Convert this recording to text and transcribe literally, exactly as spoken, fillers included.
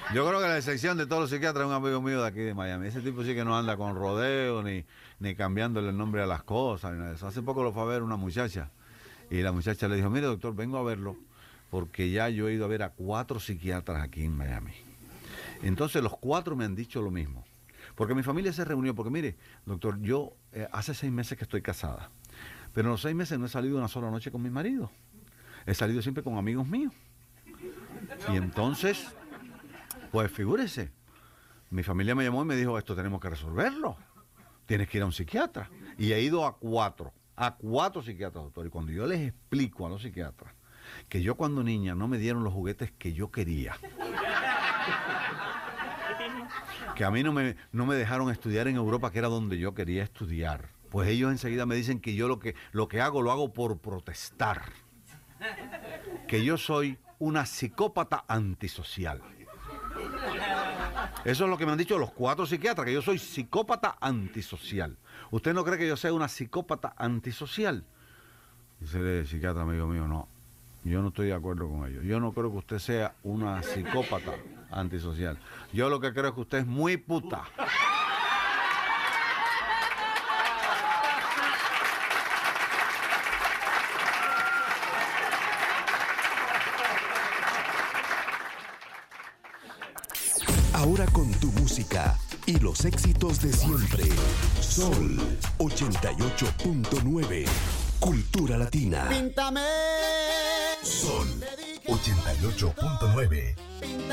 Yo creo que la excepción de todos los psiquiatras es un amigo mío de aquí de Miami. Ese tipo sí que no anda con rodeo ni, ni cambiándole el nombre a las cosas ni nada de eso. Hace poco lo fue a ver una muchacha y la muchacha le dijo, mire doctor, vengo a verlo porque ya yo he ido a ver a cuatro psiquiatras aquí en Miami. Entonces los cuatro me han dicho lo mismo. Porque mi familia se reunió, porque mire, doctor, yo eh, hace seis meses que estoy casada, pero en los seis meses no he salido una sola noche con mi marido. He salido siempre con amigos míos. Y entonces, pues figúrese, mi familia me llamó y me dijo, esto tenemos que resolverlo. Tienes que ir a un psiquiatra. Y he ido a cuatro, a cuatro psiquiatras, doctor. Y cuando yo les explico a los psiquiatras que yo cuando niña no me dieron los juguetes que yo quería, que a mí no me, no me dejaron estudiar en Europa, que era donde yo quería estudiar, pues ellos enseguida me dicen que yo lo que, lo que hago, lo hago por protestar. Que yo soy una psicópata antisocial. Eso es lo que me han dicho los cuatro psiquiatras, que yo soy psicópata antisocial. ¿Usted no cree que yo sea una psicópata antisocial? Dice el psiquiatra, amigo mío, no. Yo no estoy de acuerdo con ello. Yo no creo que usted sea una psicópata antisocial. Yo lo que creo es que usted es muy puta. Ahora con tu música y los éxitos de siempre. Sol ochenta y ocho punto nueve. Cultura Latina. Píntame. Sol ochenta y ocho punto nueve.